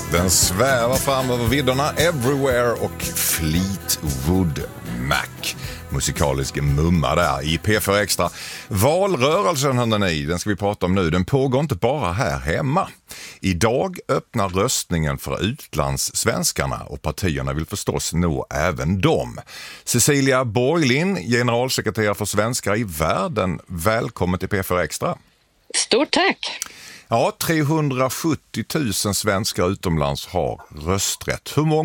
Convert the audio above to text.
Den svävar fram över vidderna Everywhere och Fleetwood Mac. Musikalisk mumma där i P4 Extra. Valrörelsen, hörde ni, den ska vi prata om nu. Den pågår inte bara här hemma. Idag öppnar röstningen för utlandssvenskarna och partierna vill förstås nå även dem. Cecilia Borglin, generalsekreterare för svenskar i världen. Välkommen till P4 Extra. Stort tack! Ja, 370 000 svenskar utomlands har rösträtt. Hur många